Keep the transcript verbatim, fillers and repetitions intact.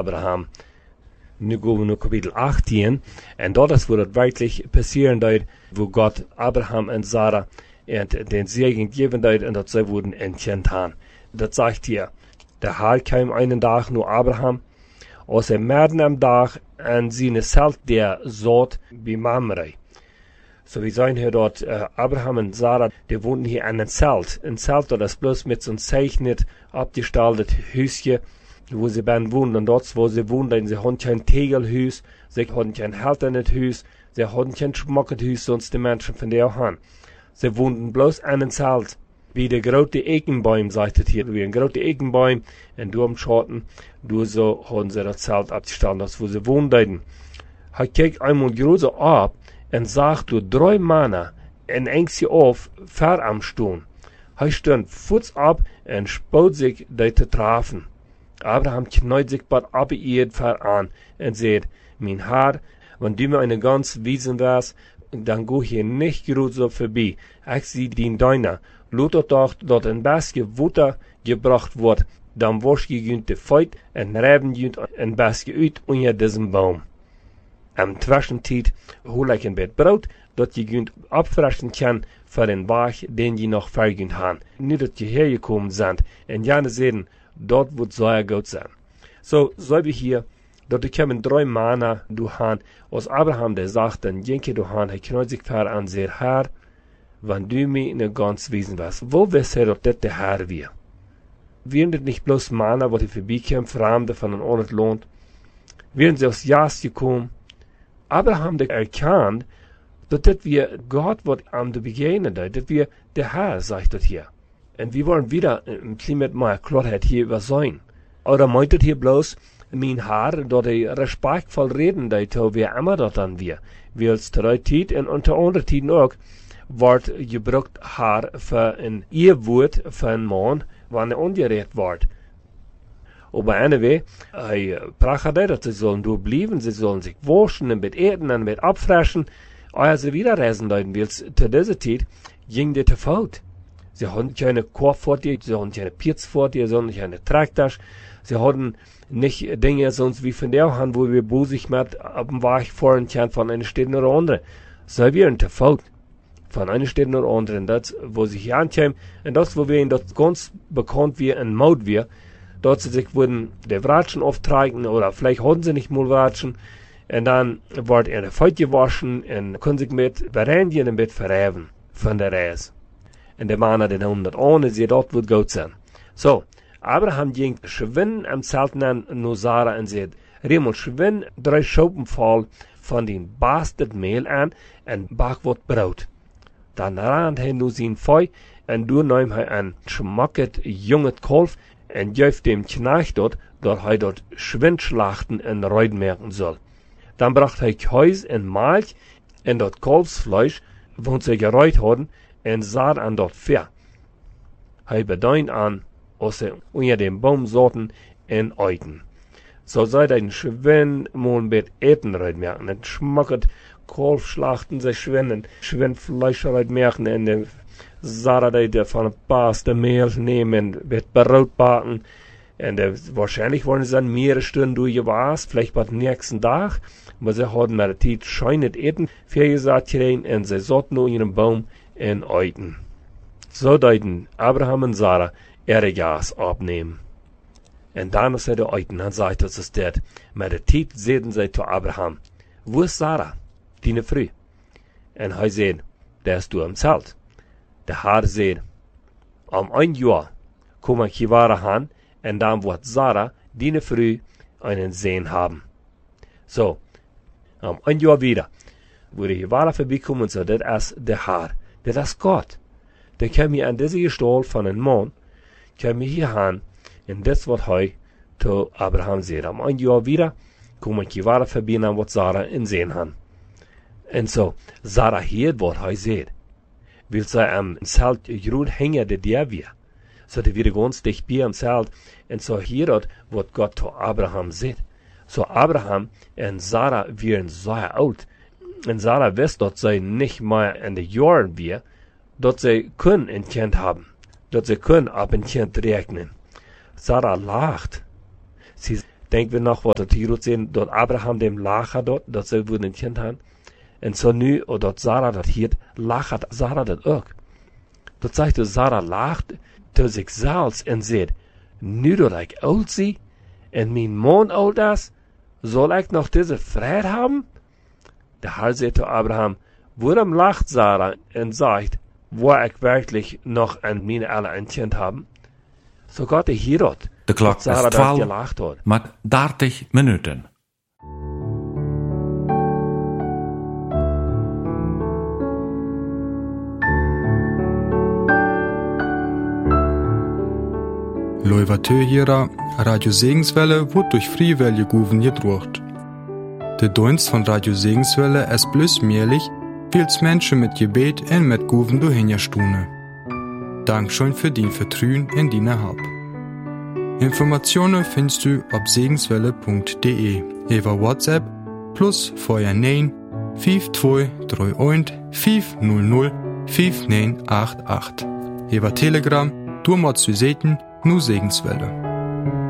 Abraham. Nu gaan we naar kapitel achttien. En dat is waar het werkelijk passieren deed, wo Gott Abraham en Sarah en den Segen geven deed en dat zij worden entkend haben. Dat zegt hier. Der Herr kwam einen Tag nur Abraham, als er midden am Dag en zijn Zelt der zat bij Mamre. So wir sehen hier dort, äh, Abraham und Sarah, die wohnten hier an einem Zelt. Ein Zelt, das bloß mit so einem zeichnet, abgestaltet Hüschen, wo sie dann wohnen. Und dort, wo sie wohnen, sie haben kein Tegelhüs, sie haben kein halternes Hüs, sie haben kein Schmuckenhüs, sonst die Menschen von der haben. Sie wohnten bloß an einem Zelt. Wie der große Ekenbaum, sagt es hier, wie ein großer Ekenbaum, und du am Schatten, du so haben sie das Zelt abgestaltet, wo sie wohnen. Er kijkt einmal groß ab, en sagt du drei Männer en engst auf, ver am Stuhn. Hij stond voets ab en spoot sich die te treffen. Abraham knallt sich bad ab ihr ver an en sagt, mein Herr, wenn du mir eine ganz wiesen wärst, dann go hier nicht groß so vorbei. Ich sieh den deiner. Lot doch, dat ein Baske Wutter gebracht wird, dann wasch je jünt de Feit en reben jünt ein Baske uit unter diesem Baum. Am Zwischentijd hol ich ein Bett Brot, dat je kunt abfressen kan voor den Weg, den je nog vergund haben. Niet dat je hergekommen sind, en jane zeggen, dat wordt zeer goed zijn. So, so wie hier, dat er komen drei Männer durch han, als Abraham der sagt, dann jenke du han, hij knallt sich ver an, sehr Herr, wenn du mir in ganz Wesen warst, wo wirst du dat dit der Herr wir? Wären das nicht bloß Männer, wo die vorbeikommen, Fremde von einem Ort lohnt? Wären sie aus Jas gekommen? Abraham der erkannt, dass das wir Gott wird am de begegnen, dass wir der Herr, sagt das hier. Und wir wollen wieder im Klima mal Klarheit hier über sein. Oder meint das hier bloß, mein Herr, dass er respektvoll reden, dass wir immer dort an wir. Wie als drei Tiet und unter anderen Tiden auch, wird gebraucht Herr für ein Ehewoord für einen Mann, wenn er ungerecht wird. Aber anyway, hij prachtte dat ze sollen durchbleiben, sie sollen sich waschen und mit eten und mit abfressen. Als sie wieder reisen leiden willst, zu dieser Zeit, ging das te fout. Sie hatten keine Korb vor dir, sie hatten keine Pirz vor dir, sie hatten keine Traktor, sie hatten nicht Dinge sonst wie von der Hand, wo wir busig mit auf dem Weg fahren können von einer Stadt oder andere. So wir te fout. Von einer Stadt oder andere, und das, wo sie hier ankommen, und das, wo wir in das ganz bekannt wie ein Maut wir, dort sie sich würden der Watschen auftragen, oder vielleicht hatten sie nicht mal Watschen, und dann wird er Feucht gewaschen, und können sich mit Berendien und mit verreven von der Reise. Und der Mann hat den hundert ohne sie dort wird gut sein. So, Abraham ging schwinn am Zelten an nur Sarah und sagt, Riemel schwinn drei Schopen voll von den bastet Mehl an, und bak wird Brot. Dann rannt er nur sein Feu, und du nahm er ein schmacket junget Kolf, en geeft dem Knecht dort, dat hij dort Schwindschlachten en Reuden merken soll. Dan bracht hij Käus en Milch en dat Kalfsfleisch, wond ze gereut hadden, en zaad aan dat Ver. Hij beduin aan, als ze onder dem Baum zaten en eiten. So sei den Schwinn mal mit Eten reut merken, en schmacket Kalfschlachten ze schwinnen, Schwindfleisch reut merken, en de Sarah die von Paas de Mehl nehmen, mit Brot backen. Und äh, wahrscheinlich wollen sie dann mehrere Stunden durchgewas, vielleicht bei den nächsten Tag. Aber sie hatten mit der Zeit schön nicht eten, viel gesagt kriegen, und sie sollten nur ihren Baum in eiten. So deuten Abraham und Sarah ihre Gas abnehmen. Und dann ist er der eiten, dann sagt das ist das. Mit der Zeit sehen sie zu Abraham, wo ist Sarah, deine Frau? Und er sagt, der ist du am Zelt. Der Herr sagt, um ein Jahr komm ich hier han, und dann wird Sarah, deine Frau, einen Sohn haben. So, um ein Jahr wieder, würde hier vorbeikommen und so, das ist der Herr, das ist Gott. Der kam hier an diese Gestalt von einem Mann, kam hier han, und das wird heu zu Abraham sagt. Um ein Jahr wieder, komm ich hier vorbei, und dann wird Sarah einen Sohn haben. Und so, Sarah hier, was heu sagt. Will sie am Zelt groot hängen, der der wir. So, die wieder ganz dicht bei am Zelt. Und so hier dort, wird Gott zu Abraham sieht. So, Abraham und Sarah wären sehr alt. Und Sarah weiß, dass sie nicht mehr in den Jahren wir, dass sie können ein Kind haben. Dass sie können ab ein Kind rechnen. Sarah lacht. Sie, denken wir noch, was dort hier sehen, dort Abraham dem Lacher dort, dort soll wurden ein Kind haben. Und so nu, und dort Sarah dort hier, lachert Sarah dort auch. Dort sagt Sarah lacht, zu sich selbst und sagt, nu dat ich alt zie, en mijn man alt is, soll ich noch diese Freude haben? Der Herr sagt zu Abraham, warum lacht Sarah und sagt, wo ich wirklich noch an meine alle ein Kind haben? So Gott hier dort, de klok Sarah is dort twaalf gelacht hat. met dertig minuten. Loivatö Radio Segenswelle wird durch Friewelle Guven gedruckt. Der Dienst von Radio Segenswelle ist bloß möglich, weil Menschen mit Gebet und mit Guven durchhinstune. Dankeschön für dein Vertrauen in deine Hab. Informationen findest du auf segenswelle punkt de über WhatsApp plus vorher neun fünf zwei drei eins fünf null null fünf neun acht acht. Über Telegram, du mal zu sehen, nur Segenswelle.